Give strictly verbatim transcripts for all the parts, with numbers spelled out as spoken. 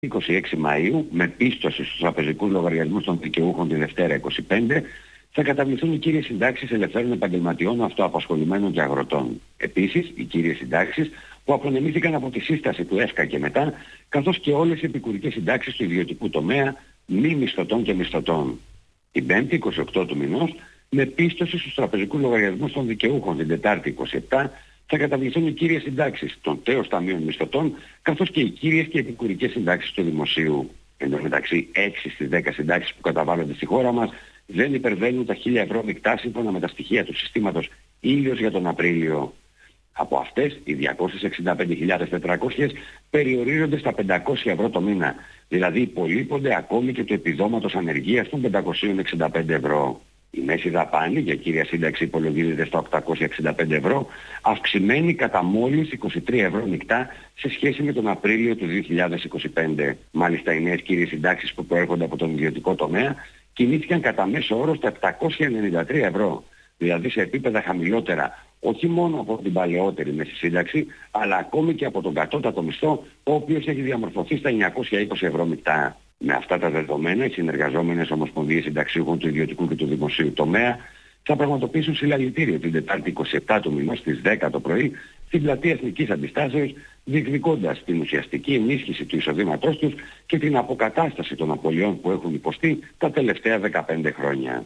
είκοσι έξι Μαΐου, με πίστοση στους τραπεζικούς λογαριασμούς των δικαιούχων τη Δευτέρα είκοσι πέντε, θα καταβληθούν οι κύριες συντάξεις ελευθέρων επαγγελματιών, αυτοαπασχολημένων και αγροτών. Επίσης, οι κύριες συντάξεις που απονεμήθηκαν από τη σύσταση του ΕΦΚΑ και μετά, καθώς και όλες οι επικουρικές συντάξεις του ιδιωτικού τομέα, μη μισθωτών και μισθωτών. Την Πέμπτη, είκοσι οκτώ του μηνός, με πίστοση στους τραπεζικούς λογαριασμούς των δικαιούχων την Τετάρτη είκοσι επτά, θα καταβληθούν οι κύριες συντάξεις των τέος ταμείων μισθωτών, καθώς και οι κύριες και επικουρικές συντάξεις του δημοσίου. Εν τω μεταξύ, έξι στις δέκα συντάξεις που καταβάλλονται στη χώρα μας δεν υπερβαίνουν τα χίλια ευρώ μεικτά σύμφωνα με τα στοιχεία του συστήματος Ήλιος για τον Απρίλιο. Από αυτές, οι διακόσιες εξήντα πέντε χιλιάδες τετρακόσιες περιορίζονται στα πεντακόσια ευρώ το μήνα, δηλαδή υπολείπονται ακόμη και του επιδόματος ανεργίας των πεντακόσια εξήντα πέντε ευρώ. Η μέση δαπάνη για κύρια σύνταξη υπολογίζεται στα οκτακόσια εξήντα πέντε ευρώ, αυξημένη κατά μόλις είκοσι τρία ευρώ μεικτά σε σχέση με τον Απρίλιο του δύο χιλιάδες είκοσι πέντε. Μάλιστα, οι νέες κύριες συντάξεις που προέρχονται από τον ιδιωτικό τομέα κινήθηκαν κατά μέσο όρο στα επτακόσια ενενήντα τρία ευρώ, δηλαδή σε επίπεδα χαμηλότερα όχι μόνο από την παλαιότερη μέση σύνταξη, αλλά ακόμη και από τον κατώτατο μισθό, ο οποίος έχει διαμορφωθεί στα εννιακόσια είκοσι ευρώ μεικτά. Με αυτά τα δεδομένα, οι συνεργαζόμενες ομοσπονδίες συνταξιούχων του ιδιωτικού και του δημοσίου τομέα θα πραγματοποιήσουν συλλαλητήριο την Τετάρτη είκοσι επτά του μηνός στις δέκα το πρωί στην πλατεία Εθνικής Αντιστάσεως, διεκδικώντας την ουσιαστική ενίσχυση του εισοδήματός τους και την αποκατάσταση των απολειών που έχουν υποστεί τα τελευταία δεκαπέντε χρόνια.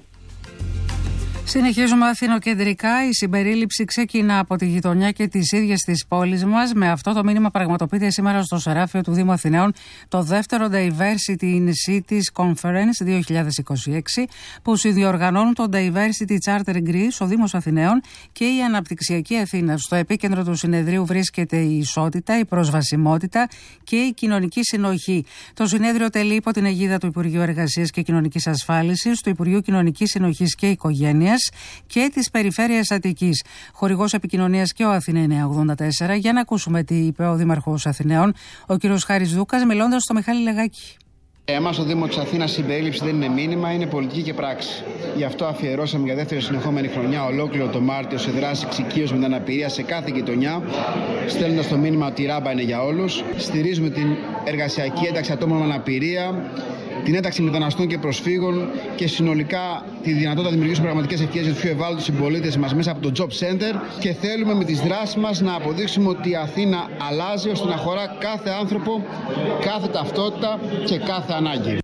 Συνεχίζουμε αθηνοκεντρικά. Η συμπερίληψη ξεκινά από τη γειτονιά και τις ίδιες της πόλης μας. Με αυτό το μήνυμα πραγματοποιείται σήμερα στο Σεράφειο του Δήμου Αθηναίων το δεύτερο Diversity in Cities Conference δύο χιλιάδες είκοσι έξι, που συνδιοργανώνουν το Diversity Charter Greece, ο Δήμος Αθηναίων και η Αναπτυξιακή Αθήνα. Στο επίκεντρο του συνεδρίου βρίσκεται η ισότητα, η προσβασιμότητα και η κοινωνική συνοχή. Το συνέδριο τελεί υπό την αιγίδα του Υπουργείου Εργασίας και Κοινωνικής Ασφάλισης, του Υπουργείου Κοινωνικής Συνοχής και Οικογένειας και της Περιφέρειας Αττικής. Χορηγός επικοινωνίας και ο Αθηνά εννιακόσια ογδόντα τέσσερα. Για να ακούσουμε τι είπε ο Δήμαρχος Αθηναίων, ο κ. Χάρης Δούκας, μιλώντας στο Μιχάλη Λεγάκη. Εμάς, στο Δήμο της Αθήνας, η συμπερίληψη δεν είναι μήνυμα, είναι πολιτική και πράξη. Γι' αυτό αφιερώσαμε για δεύτερη συνεχόμενη χρονιά ολόκληρο το Μάρτιο σε δράση εξοικείωσης με την αναπηρία σε κάθε γειτονιά, στέλνοντας το μήνυμα ότι η ράμπα είναι για όλους. Στηρίζουμε την εργασιακή ένταξη ατόμων με αναπηρία, την ένταξη μεταναστών και προσφύγων και συνολικά τη δυνατότητα να δημιουργήσουμε πραγματικές ευκαιρίες για τους πιο ευάλωτους συμπολίτες μας μέσα από το Job Center, και θέλουμε με τις δράσεις μας να αποδείξουμε ότι η Αθήνα αλλάζει ώστε να χωρά κάθε άνθρωπο, κάθε ταυτότητα και κάθε ανάγκη.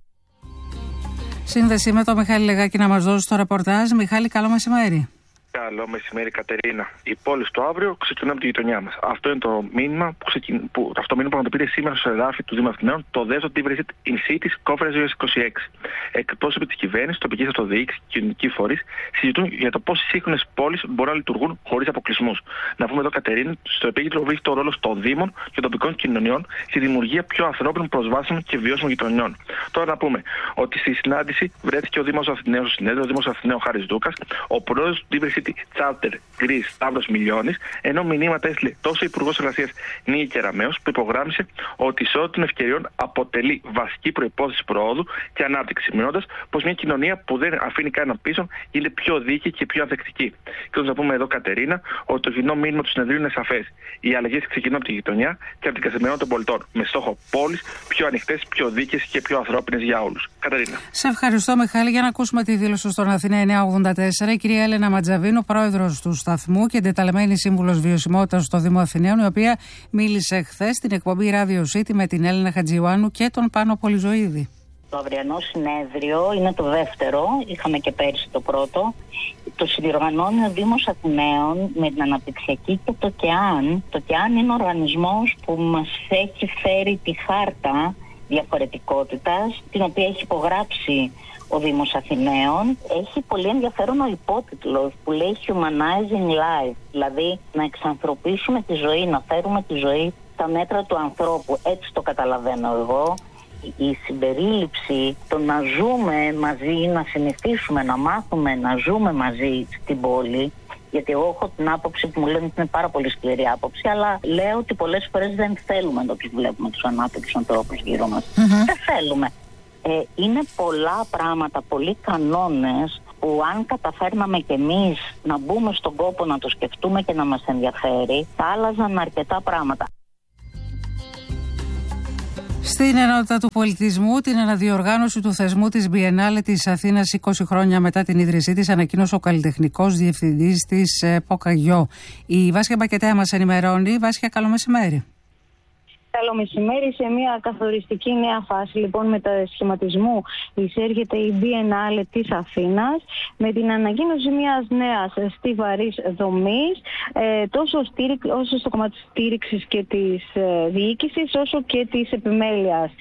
Σύνδεση με τον Μιχάλη Λεγάκη να μας δώσει το ρεπορτάζ. Μιχάλη, καλό μεσημέρι. Καλό μεσημέρι, Κατερίνα. Οι πόλεις του αύριο ξεκινούν από τη γειτονιά μας. Αυτό είναι το μήνυμα που, ξεκιν... που αυτό το μήνυμα πραγματοποιείται σήμερα στο Σεράφειο του Δήμου Αθηναίων, το δεύτερο Diversity in Cities Conference δύο χιλιάδες είκοσι έξι. Εκπρόσωποι της κυβέρνησης, τοπικής αυτοδιοίκησης και κοινωνικοί φορείς συζητούν για το πώς οι σύγχρονες πόλεις μπορούν να λειτουργούν χωρίς αποκλεισμούς. Να πούμε εδώ, Κατερίνα, στο επίκεντρο βρίσκεται ο ρόλος των Δήμων και τοπικών κοινωνιών στη δημιουργία πιο ανθρώπινων, προσβάσιμων και βιώσιμων γειτονιών. Τώρα να πούμε ότι στη συνάντηση βρέθηκε ο Δήμος Αθηναίων στο συνέδριο, ο Δήμος Αθηναίων Χάρης Δούκας, ο πρόεδρος του Diversity Charter Greece Σταύρος Μιλιώνης, ενώ μηνύματα έστειλε τόσο ο Υπουργός Εργασίας Νίκη Κεραμέως, που υπογράμμισε ότι η ισότητα των ευκαιριών αποτελεί βασική προϋπόθεση προόδου και ανάπτυξη, σημειώνοντας πως μια κοινωνία που δεν αφήνει κανέναν πίσω γίνεται πιο δίκαιη και πιο ανθεκτική. Και όπως να πούμε εδώ, Κατερίνα, ότι το κοινό μήνυμα του συνεδρίου είναι σαφές. Οι αλλαγές ξεκινούν από τη γειτονιά και από την καθημερινότητα των πολιτών, με στόχο πόλεις πιο ανοιχτές, πιο δίκαιες και πιο ανθρώπινες για όλους. Κατερίνα. Σε ευχαριστώ, Μιχάλη. Για να ακούσουμε τη δήλωση στον Αθηνά εννιακόσια ογδόντα τέσσερα, η κυρία Έλενα Ματζαβίνου, πρόεδρος του σταθμού και εντεταλμένη σύμβουλος βιωσιμότητας στο Δήμο Αθηναίων, η οποία μίλησε χθες στην εκπομπή Radio City με την Έλενα Χατζιωάννου και τον Πάνο Πολυζωίδη. Το αυριανό συνέδριο είναι το δεύτερο, είχαμε και πέρυσι το πρώτο. Το συνδιοργανώνει ο Δήμος Αθηναίων με την Αναπτυξιακή και το ΚΕΑΝ. Το ΚΕΑΝ είναι ο οργανισμός που μας έχει φέρει τη χάρτα διαφορετικότητας, την οποία έχει υπογράψει ο Δήμος Αθηναίων. Έχει πολύ ενδιαφέρον ο υπότιτλος που λέει Humanizing Life, δηλαδή να εξανθρωπίσουμε τη ζωή, να φέρουμε τη ζωή στα μέτρα του ανθρώπου. Έτσι το καταλαβαίνω εγώ. Η συμπερίληψη, το να ζούμε μαζί, να συνηθίσουμε, να μάθουμε να ζούμε μαζί στην πόλη, γιατί εγώ έχω την άποψη που μου λένε ότι είναι πάρα πολύ σκληρή άποψη, αλλά λέω ότι πολλές φορές δεν θέλουμε να τους βλέπουμε τους ανάπηρους ανθρώπους γύρω μας. Mm-hmm. Δεν θέλουμε. Ε, είναι πολλά πράγματα, πολλοί κανόνες που αν καταφέρναμε κι εμείς να μπούμε στον κόπο να το σκεφτούμε και να μας ενδιαφέρει, θα άλλαζαν αρκετά πράγματα. Στην ενότητα του πολιτισμού, την αναδιοργάνωση του θεσμού της Biennale της Αθήνας είκοσι χρόνια μετά την ίδρυσή της ανακοίνωσε ο καλλιτεχνικός διευθυντής της Ποκαγιό. Η Βάσια Μπακετέα μας ενημερώνει. Βάσια, καλό μεσημέρι. Καλό μεσημέρι. Σε μια καθοριστική νέα φάση λοιπόν μετασχηματισμού εισέρχεται η Biennale της Αθήνας με την ανακοίνωση μιας νέας στιβαρής δομής ε, τόσο στήριξ, όσο στο κομμάτι της στήριξης και της ε, διοίκησης όσο και της επιμέλειας.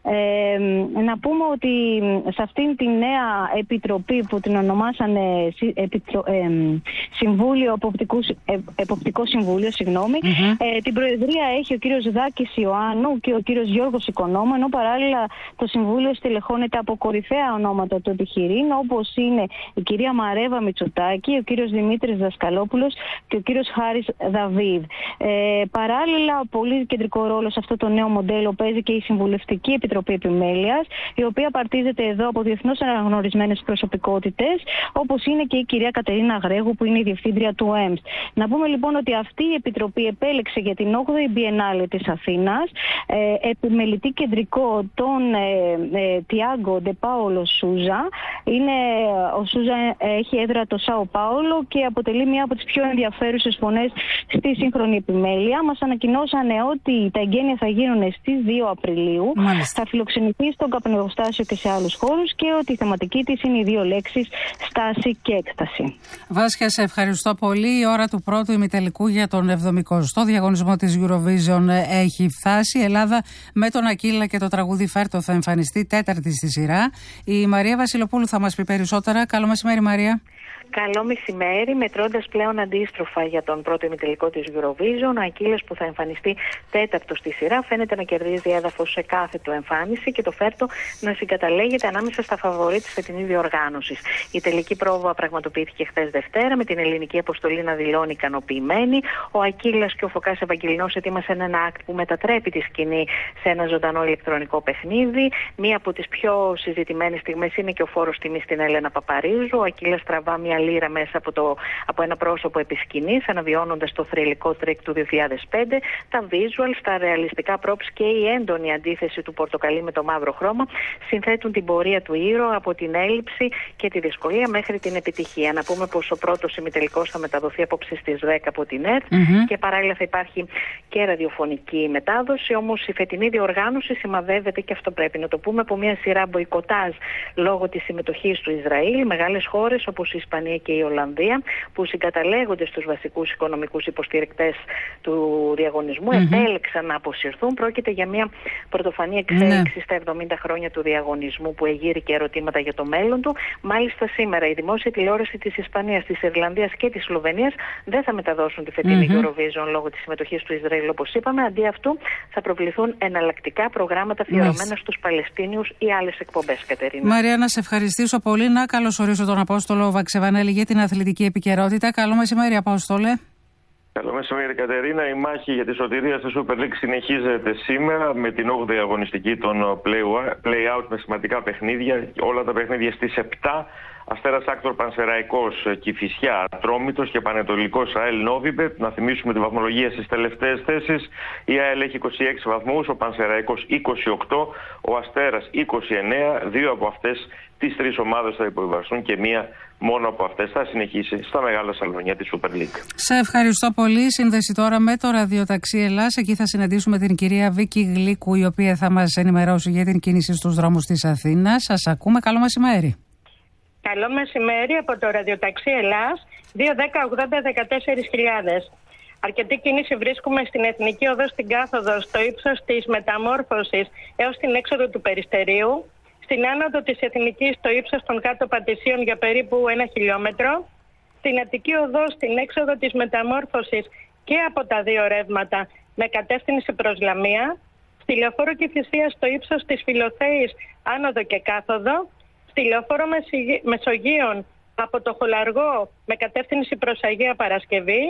Ε, να πούμε ότι σε αυτήν τη νέα επιτροπή που την ονομάσανε επιτρο, ε, Συμβούλιο, Εποπτικού, ε, Εποπτικό Συμβούλιο, συγγνώμη, mm-hmm. ε, την προεδρία έχει ο κύριος Δάκης Ιωάννου και ο κύριος Γιώργος Οικονόμου, ενώ παράλληλα το Συμβούλιο στελεχώνεται από κορυφαία ονόματα του επιχειρήν, όπως είναι η κυρία Μαρέβα Μητσοτάκη, ο κύριος Δημήτρης Δασκαλόπουλος και ο κύριος Χάρης Δαβίδ. Ε, παράλληλα, πολύ κεντρικό ρόλο σε αυτό το νέο μοντέλο παίζει και η Συμβουλευτική Επιτροπή Επιτροπή Επιμέλειας, η οποία παρτίζεται εδώ από διεθνώς αναγνωρισμένες προσωπικότητες, όπως είναι και η κυρία Κατερίνα Γρέγου, που είναι η διευθύντρια του ΕΜΣ. Να πούμε λοιπόν ότι αυτή η Επιτροπή επέλεξε για την όγδοη Biennale της Αθήνας ε, επιμελητή κεντρικό τον ε, ε, Τιάγκο Ντε Πάολο Σούζα. Είναι, ο Σούζα έχει έδρα το Σάο Πάολο και αποτελεί μία από τις πιο ενδιαφέρουσες φωνές στη σύγχρονη επιμέλεια. Μας ανακοινώσανε ότι τα εγγένεια θα γίνουν στις δύο Απριλίου. Μάλιστα. Θα φιλοξενηθεί στον καπνογοστάσιο και σε άλλους χώρους και ότι η θεματική της είναι οι δύο λέξεις στάση και έκσταση. Βάσια, σε ευχαριστώ πολύ. Η ώρα του πρώτου ημιτελικού για τον εβδομηκοστό διαγωνισμό της Eurovision έχει φτάσει. Η Ελλάδα με τον Ακύλα και το τραγούδι Φέρτο θα εμφανιστεί τέταρτη στη σειρά. Η Μαρία Βασιλοπούλου θα μας πει περισσότερα. Καλό μεσημέρι, Μαρία. Καλό μεσημέρι, μετρώντας πλέον αντίστροφα για τον πρώτο ημιτελικό της Eurovision, ο Ακύλας που θα εμφανιστεί τέταρτο στη σειρά φαίνεται να κερδίζει έδαφος σε κάθε του εμφάνιση και το Φέρτο να συγκαταλέγεται ανάμεσα στα φαβορί της φετινής διοργάνωσης. Η τελική πρόβα πραγματοποιήθηκε χθες Δευτέρα με την ελληνική αποστολή να δηλώνει ικανοποιημένη. Ο Ακύλας και ο Φωκάς Ευαγγελινός ετοίμασαν ένα ακτ που μετατρέπει τη σκηνή σε ένα ζωντανό ηλεκτρονικό παιχνίδι. Μία από τις πιο συζητημένες στιγμές είναι και ο φόρος τιμής στην Έλενα Παπαρίζου. Ο Ακύλας τραβά μια λίρα μέσα από, το, από ένα πρόσωπο επί σκηνής, αναβιώνοντας το θρυλικό τρίκ του δύο χιλιάδες πέντε, τα visuals, τα ρεαλιστικά props και η έντονη αντίθεση του πορτοκαλί με το μαύρο χρώμα συνθέτουν την πορεία του ήρωα από την έλλειψη και τη δυσκολία μέχρι την επιτυχία. Να πούμε πως ο πρώτος ημιτελικός θα μεταδοθεί απόψε στις δέκα από την ΕΡΤ mm-hmm. και παράλληλα θα υπάρχει και ραδιοφωνική μετάδοση, όμως η φετινή διοργάνωση σημαδεύεται, και αυτό πρέπει να το πούμε, από μια σειρά μποϊκοτάζ λόγω της συμμετοχής του Ισραήλ. Μεγάλες χώρες όπως η Ισπανία και η Ολλανδία, που συγκαταλέγονται στους βασικούς οικονομικούς υποστηρικτές του διαγωνισμού, mm-hmm. επέλεξαν να αποσυρθούν. Πρόκειται για μια πρωτοφανή εξέλιξη mm-hmm. στα εβδομήντα χρόνια του διαγωνισμού που εγείρει και ερωτήματα για το μέλλον του. Μάλιστα σήμερα η δημόσια τηλεόραση της Ισπανίας, της Ιρλανδίας και της Σλοβενίας δεν θα μεταδώσουν τη φετινή mm-hmm. Eurovision λόγω της συμμετοχής του Ισραήλ, όπως είπαμε. Αντί αυτού θα προβληθούν εναλλακτικά προγράμματα αφιερωμένα mm-hmm. στους Παλαιστίνιους ή άλλες εκπομπές, Κατερίνα. Μαρία, να σε ευχαριστήσω πολύ. Να καλωσορίσω τον Απόστολο Βαξεβανέλη για την αθλητική επικαιρότητα. Καλό μεσημέρι, Απόστολε. Καλό μεσημέρι, Κατερίνα. Η μάχη για τη σωτηρία στη Super League συνεχίζεται σήμερα με την όγδοη αγωνιστική των play-out με σημαντικά παιχνίδια. Όλα τα παιχνίδια στις επτά. Αστέρας Άκτορ Πανσεραϊκός, Κηφισιά, Ατρόμητος και Πανετολικός ΑΕΛ Νόβιμπετ. Να θυμίσουμε τη βαθμολογία στις τελευταίες θέσεις. Η ΑΕΛ έχει είκοσι έξι βαθμούς, ο Πανσεραϊκός είκοσι οκτώ, ο Αστέρας είκοσι εννέα. Δύο από αυτές τις τρεις ομάδες θα υποβιβαστούν και μία μόνο από αυτές θα συνεχίσει στα μεγάλα σαλονιά της Super League. Σε ευχαριστώ πολύ. Σύνδεση τώρα με το ραδιοταξί Ελλάς. Εκεί θα συναντήσουμε την κυρία Βίκη Γλίκου, η οποία θα μας ενημερώσει για την κίνηση στους δρόμους της Αθήνας. Σας ακούμε. Καλό μεσημέρι. Καλό μεσημέρι από το ραδιοταξί Ελλάς δύο δέκα ογδόντα δεκατέσσερα χιλιάδες. Αρκετή κίνηση βρίσκουμε στην Εθνική Οδό στην Κάθοδο στο ύψος της Μεταμόρφωσης έως την έξοδο του Περιστερίου. Στην άνοδο της Εθνικής στο ύψος των κάτω Πατησίων για περίπου ένα χιλιόμετρο. Στην Αττική Οδό στην έξοδο της Μεταμόρφωσης και από τα δύο ρεύματα με κατεύθυνση προς Λαμία. Στη λεωφόρο Κηφισίας στο ύψος της Φιλοθέης άνοδο και κάθοδο. Στη λεωφόρο Μεσογείων από το Χολαργό με κατεύθυνση προς Αγία Παρασκευή.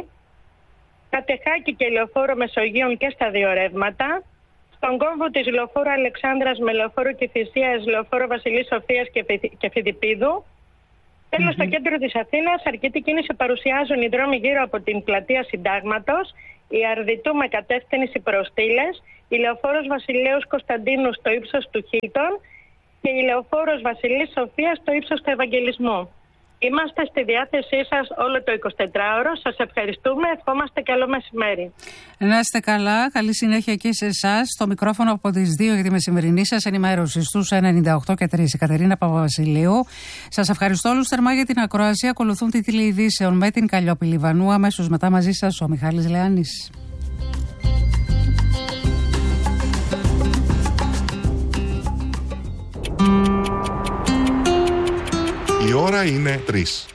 Κατεχάκη και λεωφόρο Μεσογείων και στα δύο ρεύματα. Στον κόμβο της λεωφόρου Αλεξάνδρας με λεωφόρο Κηφισίας, λεωφόρο Βασιλής Σοφίας και Φιδιπίδου. Τέλος, mm-hmm. στο κέντρο της Αθήνας αρκετή κίνηση παρουσιάζουν οι δρόμοι γύρω από την πλατεία Συντάγματος, η Αρδιτού με κατεύθυνση προς Στήλες, η Λεωφόρος Βασιλέως Κωνσταντίνου στο ύψος του Χίλτον και η Λεωφόρος Βασιλής Σοφίας στο ύψος του Ευαγγελισμού. Είμαστε στη διάθεσή σας όλο το εικοσιτετράωρο. Σας ευχαριστούμε. Ευχόμαστε καλό μεσημέρι. Να είστε καλά. Καλή συνέχεια και σε εσάς. Στο μικρόφωνο από τις δύο για τη μεσημερινή σας ενημέρωση στους ενενήντα οκτώ και τρία. Η Κατερίνα Παπαβασιλείου. Σας ευχαριστώ όλους θερμά για την ακρόαση. Ακολουθούν τη τηλεειδήσεων με την Καλλιόπη Λιβανού. Αμέσως μετά μαζί σας ο Μιχάλης Λεάνης. Η ώρα είναι τρεις.